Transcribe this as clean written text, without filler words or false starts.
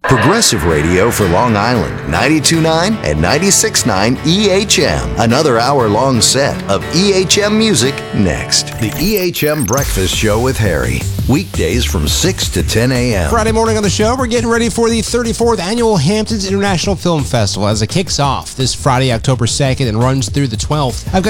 Progressive Radio for Long Island, 92.9 and 96.9 EHM. Another hour-long set of EHM music next. The EHM Breakfast Show with Harry. Weekdays from 6 to 10 a.m. Friday morning on the show, we're getting ready for the 34th Annual Hamptons International Film Festival as it kicks off this Friday, October 2nd, and runs through the 12th. I've got